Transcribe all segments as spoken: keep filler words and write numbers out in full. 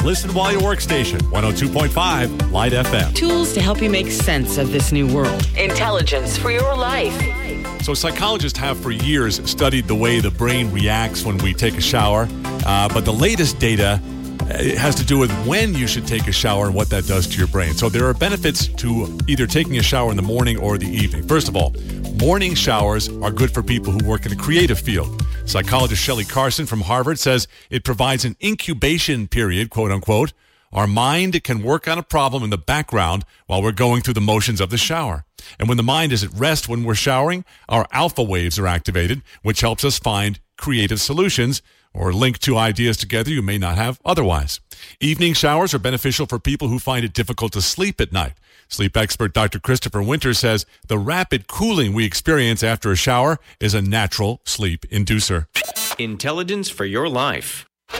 listen while you workstation. one oh two point five Light F M. Tools to help you make sense of this new world. Intelligence for your life. So psychologists have for years studied the way the brain reacts when we take a shower. Uh, but the latest data it has to do with when you should take a shower and what that does to your brain. So there are benefits to either taking a shower in the morning or the evening. First of all, morning showers are good for people who work in the creative field. Psychologist Shelley Carson from Harvard says it provides an incubation period, quote unquote. Our mind can work on a problem in the background while we're going through the motions of the shower. And when the mind is at rest when we're showering, our alpha waves are activated, which helps us find creative solutions or link two ideas together you may not have otherwise. Evening showers are beneficial for people who find it difficult to sleep at night. Sleep expert Doctor Christopher Winter says the rapid cooling we experience after a shower is a natural sleep inducer. Intelligence for your life.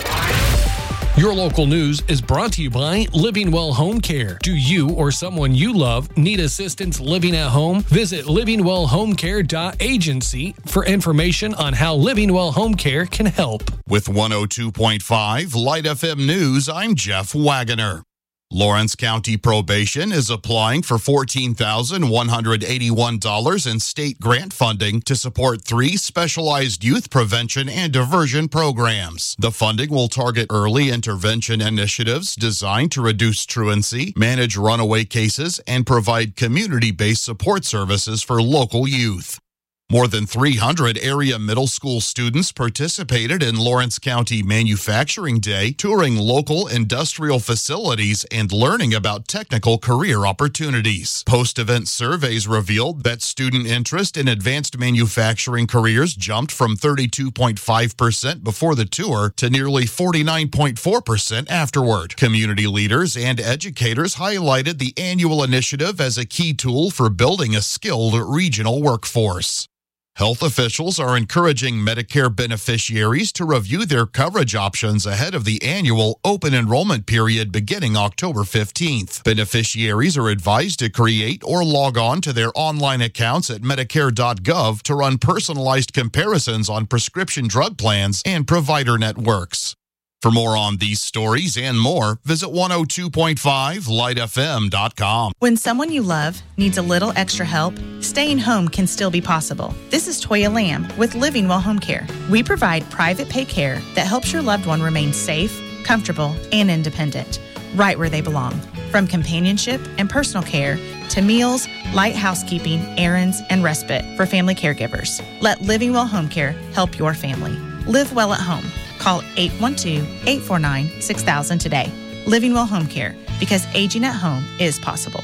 Your local news is brought to you by Living Well Home Care. Do you or someone you love need assistance living at home? Visit living well home care dot agency for information on how Living Well Home Care can help. With one oh two point five Light F M News, I'm Jeff Wagoner. Lawrence County Probation is applying for fourteen thousand one hundred eighty-one dollars in state grant funding to support three specialized youth prevention and diversion programs. The funding will target early intervention initiatives designed to reduce truancy, manage runaway cases, and provide community-based support services for local youth. More than three hundred area middle school students participated in Lawrence County Manufacturing Day, touring local industrial facilities and learning about technical career opportunities. Post-event surveys revealed that student interest in advanced manufacturing careers jumped from thirty-two point five percent before the tour to nearly forty-nine point four percent afterward. Community leaders and educators highlighted the annual initiative as a key tool for building a skilled regional workforce. Health officials are encouraging Medicare beneficiaries to review their coverage options ahead of the annual open enrollment period beginning October fifteenth. Beneficiaries are advised to create or log on to their online accounts at medicare dot gov to run personalized comparisons on prescription drug plans and provider networks. For more on these stories and more, visit one oh two point five light f m dot com. When someone you love needs a little extra help, staying home can still be possible. This is Toya Lamb with Living Well Home Care. We provide private pay care that helps your loved one remain safe, comfortable, and independent, right where they belong. From companionship and personal care to meals, light housekeeping, errands, and respite for family caregivers. Let Living Well Home Care help your family. Live well at home. Call eight one two, eight four nine, six thousand today. Living Well Home Care, because aging at home is possible.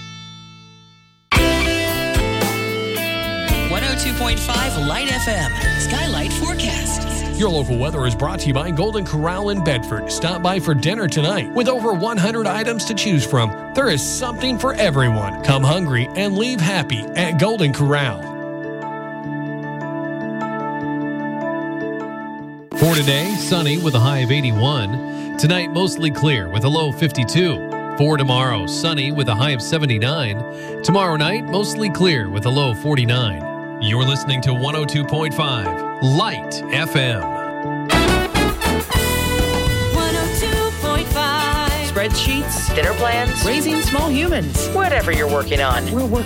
one oh two point five Light F M, Skylight Forecast. Your local weather is brought to you by Golden Corral in Bedford. Stop by for dinner tonight. With over one hundred items to choose from, there is something for everyone. Come hungry and leave happy at Golden Corral. For today, sunny with a high of eighty-one. Tonight, mostly clear with a low of fifty-two. For tomorrow, sunny with a high of seventy-nine. Tomorrow night, mostly clear with a low of forty-nine. You're listening to one oh two point five Light F M. one oh two point five Spreadsheets, dinner plans, raising small humans, whatever you're working on, we're working